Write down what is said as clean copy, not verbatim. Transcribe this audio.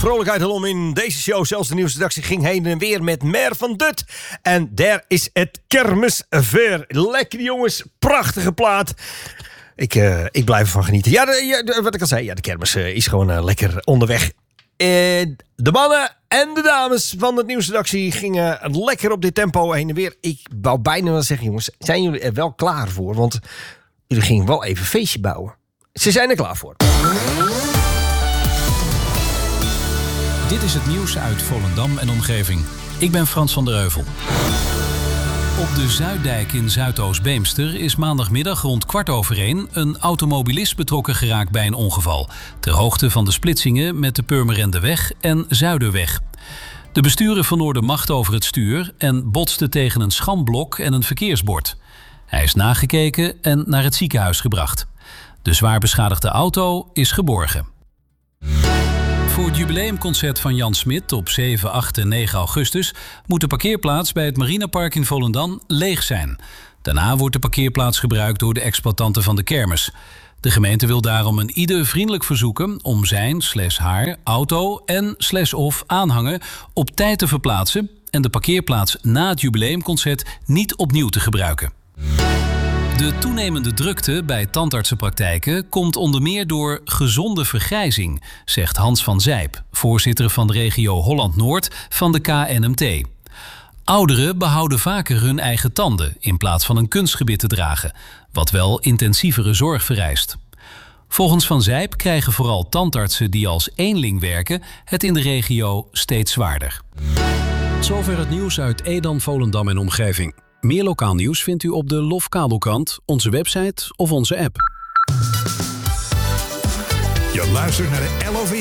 vrolijkheid alom in deze show. Zelfs de nieuwsredactie ging heen en weer met Mer van Dut. En daar is het kermisver. Lekker jongens, prachtige plaat. Ik blijf ervan genieten. Ja, wat ik al zei, de kermis is gewoon lekker onderweg. De mannen en de dames van de nieuwsredactie gingen lekker op dit tempo heen en weer. Ik wou bijna wel zeggen, jongens, zijn jullie er wel klaar voor? Want jullie gingen wel even een feestje bouwen. Ze zijn er klaar voor. Dit is het nieuws uit Volendam en omgeving. Ik ben Frans van der Heuvel. Op de Zuiddijk in Zuidoost-Beemster is maandagmiddag rond 1:15 een automobilist betrokken geraakt bij een ongeval. Ter hoogte van de splitsingen met de Purmerendeweg en Zuiderweg. De bestuurder verloor macht over het stuur en botste tegen een schamblok en een verkeersbord. Hij is nagekeken en naar het ziekenhuis gebracht. De zwaar beschadigde auto is geborgen. Voor het jubileumconcert van Jan Smit op 7, 8 en 9 augustus... moet de parkeerplaats bij het Marinapark in Volendam leeg zijn. Daarna wordt de parkeerplaats gebruikt door de exploitanten van de kermis. De gemeente wil daarom een ieder vriendelijk verzoeken om zijn/haar auto en/of aanhanger op tijd te verplaatsen... en de parkeerplaats na het jubileumconcert niet opnieuw te gebruiken. De toenemende drukte bij tandartsenpraktijken komt onder meer door gezonde vergrijzing, zegt Hans van Zijp, voorzitter van de regio Holland-Noord van de KNMT. Ouderen behouden vaker hun eigen tanden in plaats van een kunstgebit te dragen, wat wel intensievere zorg vereist. Volgens Van Zijp krijgen vooral tandartsen die als eenling werken het in de regio steeds zwaarder. Zover het nieuws uit Edam, Volendam en omgeving. Meer lokaal nieuws vindt u op de Lofkabelkrant, onze website of onze app. Je luistert naar de LOV.